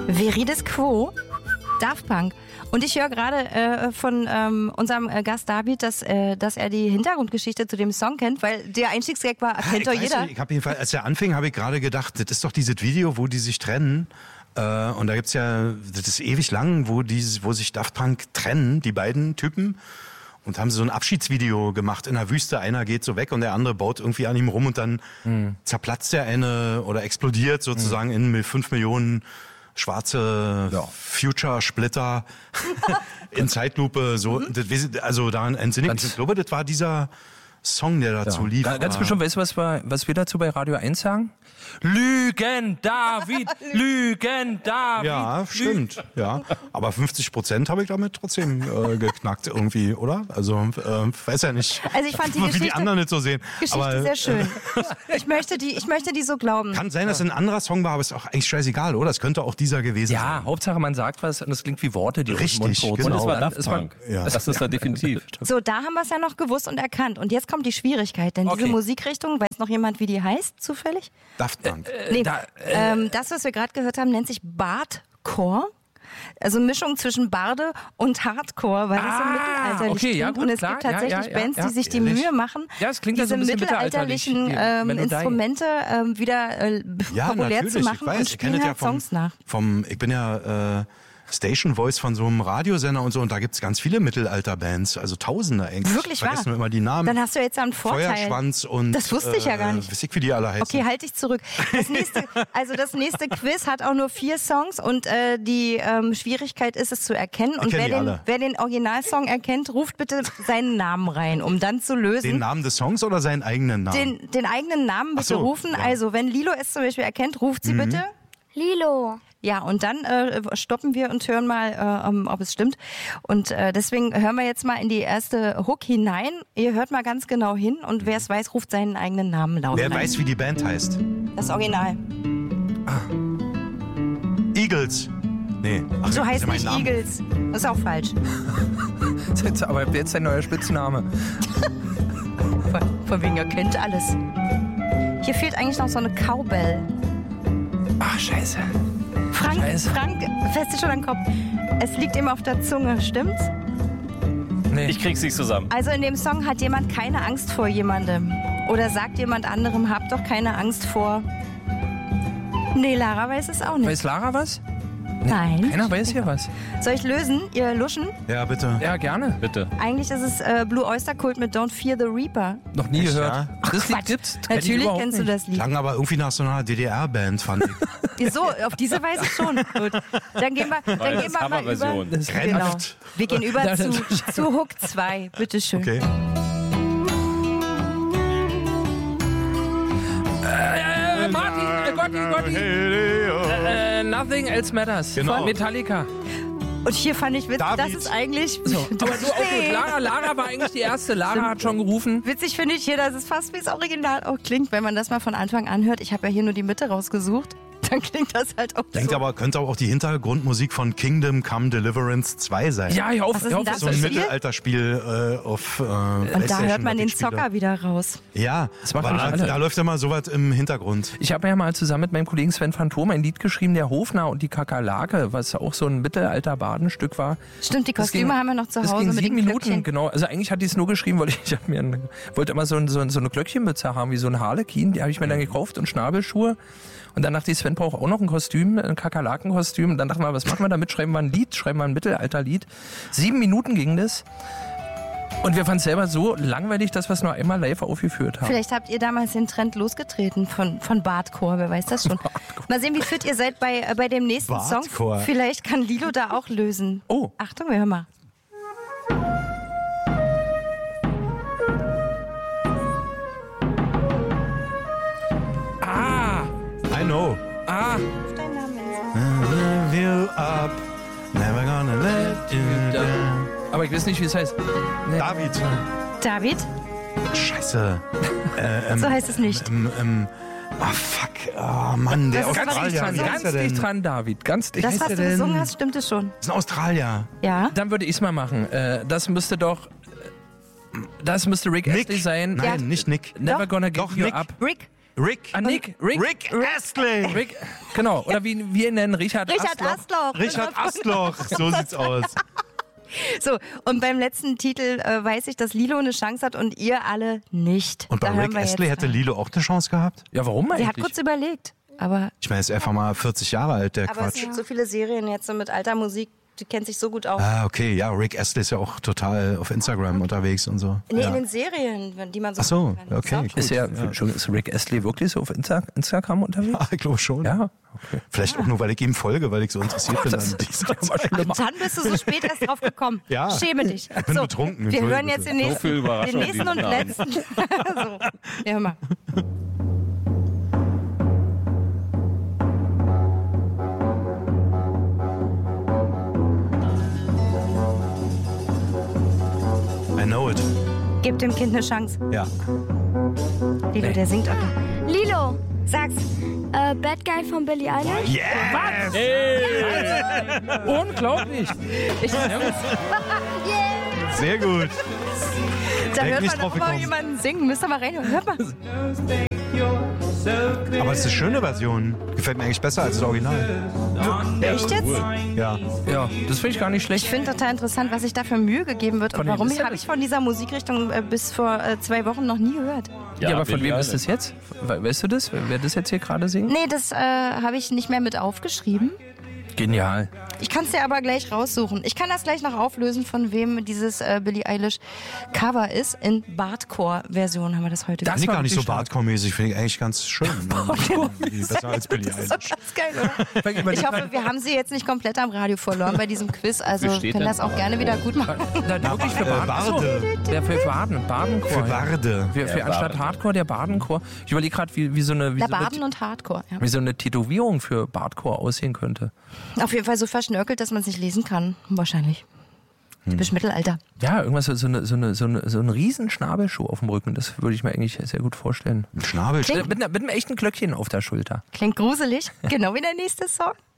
Verides Quo, Daft Punk. Und ich höre gerade von unserem Gast David, dass er die Hintergrundgeschichte zu dem Song kennt, weil der Einstiegsgag war, kennt doch jeder. Ich habe jedenfalls, als er anfing, habe ich gerade gedacht, das ist doch dieses Video, wo die sich trennen. Und da gibt's ja, das ist ewig lang, wo sich Daft Punk trennen, die beiden Typen. Und haben so ein Abschiedsvideo gemacht in der Wüste. Einer geht so weg und der andere baut irgendwie an ihm rum und dann zerplatzt der eine oder explodiert sozusagen in 5 Millionen schwarze Future-Splitter in Zeitlupe. So, also daran entsinne ich. Ich glaube, das war dieser Song, der dazu lief. Ganz bestimmt, weißt du, was wir dazu bei Radio 1 sagen? Lügen, David! Lügen, David! Ja, stimmt. Ja. Aber 50% habe ich damit trotzdem geknackt irgendwie, oder? Also, weiß ja nicht, also ich fand die wie die anderen nicht so sehen. Geschichte sehr schön. Ich möchte die so glauben. Kann sein, dass es ein anderer Song war, aber ist auch eigentlich scheißegal, oder? Es könnte auch dieser gewesen sein. Ja, Hauptsache man sagt was und es klingt wie Worte, die richtig, aus dem Mund Und es war dann Daft Punk. Ja. Das ist da definitiv. So, da haben wir es ja noch gewusst und erkannt. Und jetzt kommt die Schwierigkeit, denn diese Musikrichtung, weiß noch jemand, wie die heißt, zufällig? Daft Punk. Das, was wir gerade gehört haben, nennt sich Bardcore. Also Mischung zwischen Barde und Hardcore, weil das so mittelalterlich klingt. Gut, und es gibt tatsächlich Bands, die sich die Mühe machen, das klingt diese so ein bisschen mittelalterlichen Instrumente wieder populär zu machen und spielen halt Songs nach. Ich bin ja Station Voice von so einem Radiosender und so, und da gibt's ganz viele Mittelalter-Bands, also Tausende eigentlich. Wirklich wahr? Vergessen wir immer die Namen. Dann hast du jetzt einen Vorteil. Feuerschwanz und... Das wusste ich ja gar nicht. Weiß ich, wie die alle heißen. Okay, halt dich zurück. Das nächste Quiz hat auch nur 4 Songs und die Schwierigkeit ist es zu erkennen. Und wer den Originalsong erkennt, ruft bitte seinen Namen rein, um dann zu lösen. Den Namen des Songs oder seinen eigenen Namen? Den eigenen Namen bitte rufen. Ja. Also, wenn Lilo es zum Beispiel erkennt, ruft sie bitte. Lilo. Ja, und dann stoppen wir und hören mal, ob es stimmt. Und deswegen hören wir jetzt mal in die erste Hook hinein. Ihr hört mal ganz genau hin und wer es weiß, ruft seinen eigenen Namen laut. Wer weiß, wie die Band heißt? Das Original. Eagles. Nee. Ach, so heißt nicht Eagles. Das ist auch falsch. Aber jetzt ein neuer Spitzname. Von wegen, er kennt alles. Hier fehlt eigentlich noch so eine Cowbell. Ach, scheiße. Frank, fest dich schon an den Kopf. Es liegt ihm auf der Zunge, stimmt's? Nee. Ich krieg's nicht zusammen. Also in dem Song hat jemand keine Angst vor jemandem. Oder sagt jemand anderem, habt doch keine Angst vor... Nee, Lara weiß es auch nicht. Weiß Lara was? Nee, nein. Keiner weiß hier was. Soll ich lösen? Ihr luschen? Ja, bitte. Ja, gerne. Bitte. Eigentlich ist es Blue Oyster Cult mit Don't Fear the Reaper. Noch nie gehört. Ja? Das Lied gibt's. Natürlich kennst du das Lied. Klang aber irgendwie nach so einer DDR-Band, fand ich. So, auf diese Weise schon. Gut. Dann gehen wir mal über. Genau. Wir gehen über zu Hook 2. Bitteschön. Okay. Gotti. Nothing Else Matters. Genau. Von Metallica. Und hier fand ich witzig, das ist eigentlich... So. Aber du auch gut. Lara war eigentlich die Erste. Lara hat schon gerufen. Witzig finde ich hier, dass es fast wie das Original auch klingt, wenn man das mal von Anfang an hört. Ich habe ja hier nur die Mitte rausgesucht. Dann klingt das halt auch so. Aber könnte auch die Hintergrundmusik von Kingdom Come Deliverance 2 sein. Ja, ich hoffe. So ein Mittelalterspiel auf und da hört man den Zocker wieder raus. Ja, da läuft immer sowas im Hintergrund. Ich habe ja mal zusammen mit meinem Kollegen Sven Phantom ein Lied geschrieben, der Hofner und die Kakerlake, was auch so ein Mittelalter-Badenstück war. Stimmt, die Kostüme haben wir noch zu Hause. Das ging mit 7 den Minuten, Glöckchen. genau. Also eigentlich hatte ich es nur geschrieben, weil ich wollte immer so eine Glöckchenmütze haben, wie so ein Harlekin. Die habe ich mir dann gekauft und Schnabelschuhe. Und dann dachte ich, Sven braucht auch noch ein Kostüm, ein Kakerlakenkostüm. Und dann dachten wir, was machen wir damit? Schreiben wir ein Lied, schreiben wir ein Mittelalterlied. 7 Minuten ging das. Und wir fanden es selber so langweilig, dass wir es nur einmal live aufgeführt haben. Vielleicht habt ihr damals den Trend losgetreten von Bardcore, wer weiß das schon. Mal sehen, wie fit ihr seid bei dem nächsten Bardcore. Song. Vielleicht kann Lilo da auch lösen. Oh. Achtung, wir hören mal. I know. Dein Name ist. You up, never gonna let you down. Aber ich weiß nicht, wie es heißt. Nee. David? Scheiße. So heißt es nicht. Fuck. Oh Mann, der Das ist aber Australier. richtig Wie heißt er Ganz denn? dicht dran, David. Ganz dicht. Das, was du gesungen hast, stimmte schon. Das ist ein Australier. Ja? Dann würde ich es mal machen. Das müsste Rick Astley sein. Nein, Ja. nicht Nick. Never Doch. gonna give Doch, you Nick. up. Rick. Rick. Ah, Nick. Rick Astley. Rick, genau. Oder wie wir ihn nennen, Richard Astloch. Richard Astloch. So sieht's aus. So, und beim letzten Titel weiß ich, dass Lilo eine Chance hat und ihr alle nicht. Und bei Rick Astley hätte Lilo auch eine Chance gehabt? Ja, warum eigentlich? Sie hat kurz überlegt, aber... Ich meine, er ist einfach mal 40 Jahre alt, der aber Quatsch. es gibt so viele Serien jetzt so mit alter Musik, die kennt sich so gut aus. Ah, okay, ja, Rick Astley ist ja auch total auf Instagram unterwegs und so. Nee, ja. in den Serien, die man so... Ach so, kann. okay. Ist Rick Astley wirklich so auf Instagram unterwegs? Ja, ich glaube schon. Ja, okay. Vielleicht auch nur, weil ich ihm folge, weil ich so interessiert bin an dieser Zeit. Dann bist du so spät erst drauf gekommen. Ja. Schäme dich. Ich bin betrunken. Wir hören jetzt den nächsten, Überraschungen, den nächsten und letzten. So. Ja, hör mal. I know it. Gib dem Kind eine Chance. Ja. Lilo, der singt auch noch. Lilo, Sag's. Bad Guy von Billie Eilish. Yes! Unglaublich. Sehr gut. Da hört nicht man drauf doch mal gekommen. jemanden singen. Müsst ihr mal reinhören. Hört mal. Aber es ist eine schöne Version. Gefällt mir eigentlich besser als das Original. Echt jetzt? Ja. Ja, das finde ich gar nicht Ich schlecht. finde total interessant, was sich da für Mühe gegeben wird. Und Von wem warum ist das? habe ich von dieser Musikrichtung bis vor 2 Wochen noch nie gehört? Ja, aber von Billie wem ist Eilish. das jetzt? Weißt du das? Wer das jetzt hier gerade singt? Nee, das habe ich nicht mehr mit aufgeschrieben. Genial. Ich kann es dir aber gleich raussuchen. Ich kann das gleich noch auflösen, von wem dieses Billie Eilish Cover ist. In Bardcore-Version haben wir das heute. Das Finde ich war gar nicht so wirklich stark. Bardcore-mäßig. Finde ich eigentlich ganz schön. Besser als Billie Das ist doch Eilish. ganz geil, oder? Ich hoffe, wir haben sie jetzt nicht komplett am Radio verloren bei diesem Quiz. Also Wie steht können das denn? auch gerne wieder gut machen. Na, wirklich für Baden. Barde. Ja, für Badenchor. Für Barde. Für anstatt Hardcore der Badenchor. Ich überlege gerade, wie so eine Der Baden und Hardcore, ja. wie so eine Tätowierung für Bardcore aussehen könnte. Auf jeden Fall so verschnörkelt, dass man es nicht lesen kann. Wahrscheinlich. Typisch Mittelalter. Ja, irgendwas so ein riesen Schnabelschuh auf dem Rücken. Das würde ich mir eigentlich sehr gut vorstellen. Ein Schnabel. Mit einem echten Glöckchen auf der Schulter. Klingt gruselig. Genau wie der nächste Song.